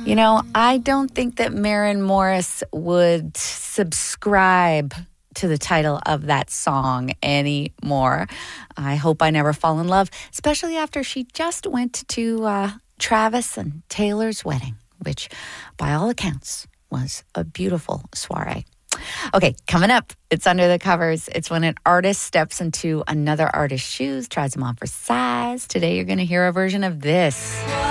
You know, I don't think that Maren Morris would subscribe to the title of that song anymore. I hope I never fall in love, especially after she just went to Travis and Taylor's wedding, which by all accounts was a beautiful soiree. Okay, coming up, it's Under the Covers. It's when an artist steps into another artist's shoes, tries them on for size. Today you're going to hear a version of this.